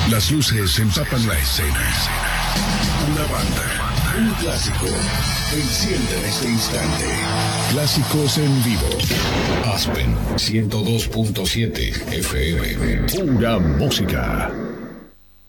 Las luces empapan la escena. Una banda, un clásico, enciende en este instante. Clásicos en vivo. Aspen 102.7 FM. Pura música.